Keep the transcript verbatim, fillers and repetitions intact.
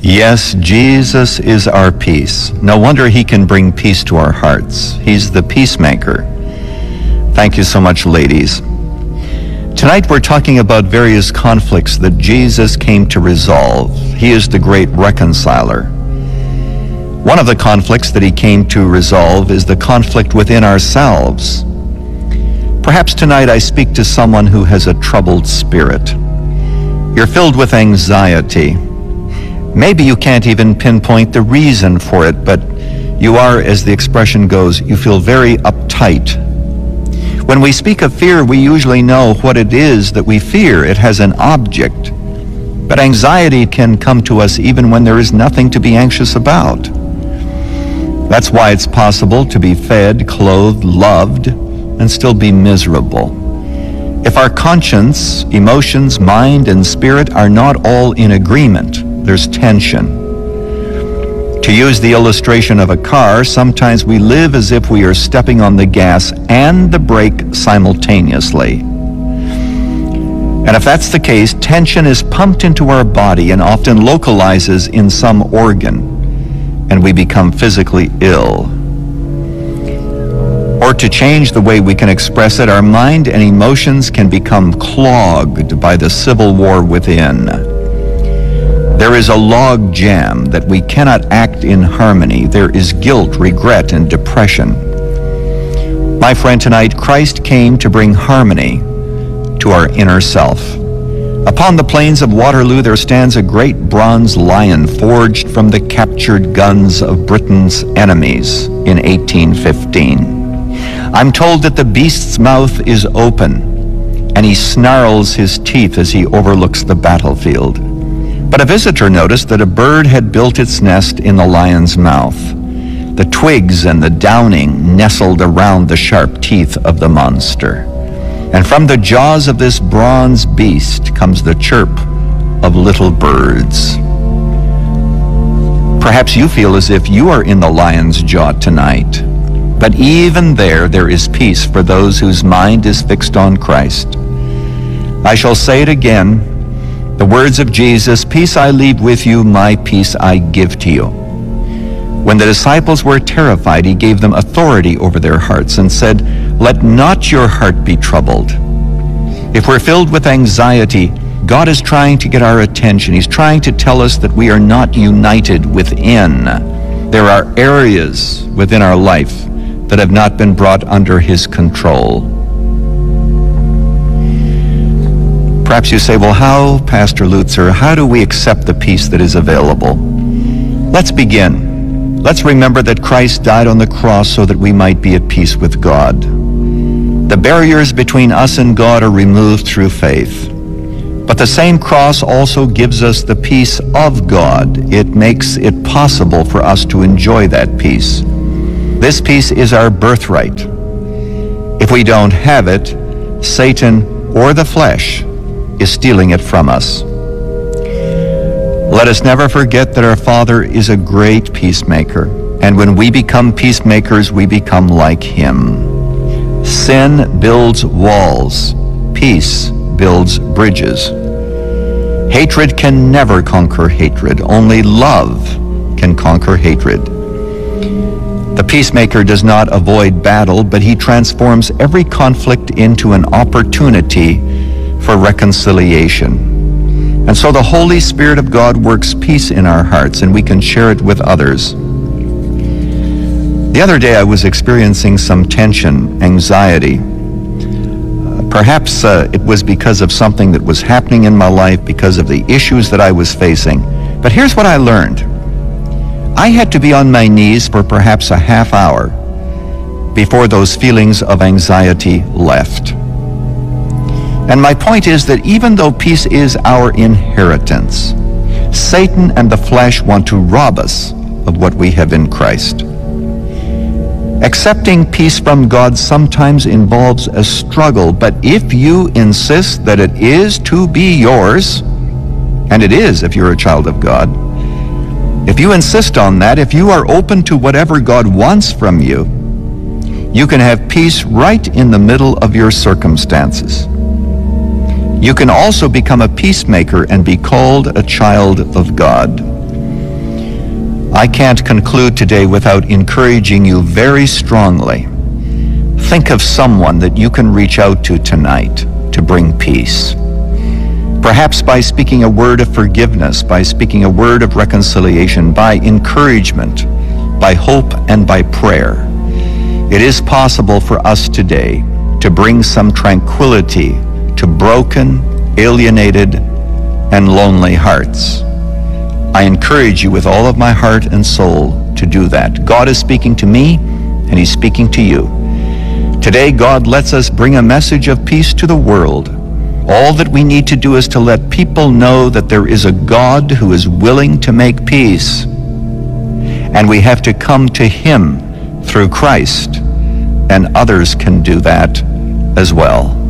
Yes, Jesus is our peace. No wonder he can bring peace to our hearts. He's the peacemaker. Thank you so much, ladies. Tonight we're talking about various conflicts that Jesus came to resolve. He is the great reconciler. One of the conflicts that he came to resolve is the conflict within ourselves. Perhaps tonight I speak to someone who has a troubled spirit. You're filled with anxiety. Maybe you can't even pinpoint the reason for it, but you are, as the expression goes, you feel very uptight. When we speak of fear, we usually know what it is that we fear. It has an object. But anxiety can come to us even when there is nothing to be anxious about. That's why it's possible to be fed, clothed, loved, and still be miserable. If our conscience, emotions, mind, and spirit are not all in agreement, there's tension. To use the illustration of a car, sometimes we live as if we are stepping on the gas and the brake simultaneously. And if that's the case, tension is pumped into our body and often localizes in some organ, and we become physically ill. Or to change the way we can express it, our mind and emotions can become clogged by the civil war within. There is a log jam that we cannot act in harmony. There is guilt, regret, and depression. My friend, tonight, Christ came to bring harmony to our inner self. Upon the plains of Waterloo, there stands a great bronze lion forged from the captured guns of Britain's enemies in eighteen fifteen. I'm told that the beast's mouth is open, and he snarls his teeth as he overlooks the battlefield. But a visitor noticed that a bird had built its nest in the lion's mouth. The twigs and the downing nestled around the sharp teeth of the monster. And from the jaws of this bronze beast comes the chirp of little birds. Perhaps you feel as if you are in the lion's jaw tonight. But even there, there is peace for those whose mind is fixed on Christ. I shall say it again. The words of Jesus, "Peace I leave with you, my peace I give to you." When the disciples were terrified, he gave them authority over their hearts and said, "Let not your heart be troubled." If we're filled with anxiety, God is trying to get our attention. He's trying to tell us that we are not united within. There are areas within our life that have not been brought under his control. Perhaps you say, well, how, Pastor Lutzer, how do we accept the peace that is available? Let's begin. Let's remember that Christ died on the cross so that we might be at peace with God. The barriers between us and God are removed through faith. But the same cross also gives us the peace of God. It makes it possible for us to enjoy that peace. This peace is our birthright. If we don't have it, Satan or the flesh is stealing it from us. Let us never forget that our Father is a great peacemaker, and when we become peacemakers, we become like him. Sin builds walls. Peace builds bridges. Hatred can never conquer hatred. Only love can conquer hatred. The peacemaker does not avoid battle, but he transforms every conflict into an opportunity for reconciliation. And so the Holy Spirit of God works peace in our hearts, and we can share it with others. The other day I was experiencing some tension, anxiety. Uh, perhaps uh, it was because of something that was happening in my life, because of the issues that I was facing. But here's what I learned. I had to be on my knees for perhaps a half hour before those feelings of anxiety left. And my point is that even though peace is our inheritance, Satan and the flesh want to rob us of what we have in Christ. Accepting peace from God sometimes involves a struggle, but if you insist that it is to be yours, and it is if you're a child of God, if you insist on that, if you are open to whatever God wants from you, you can have peace right in the middle of your circumstances. You can also become a peacemaker and be called a child of God. I can't conclude today without encouraging you very strongly. Think of someone that you can reach out to tonight to bring peace. Perhaps by speaking a word of forgiveness, by speaking a word of reconciliation, by encouragement, by hope, and by prayer. It is possible for us today to bring some tranquility to broken, alienated, and lonely hearts. I encourage you with all of my heart and soul to do that. God is speaking to me, and He's speaking to you. Today, God lets us bring a message of peace to the world. All that we need to do is to let people know that there is a God who is willing to make peace. And we have to come to Him through Christ, and others can do that as well.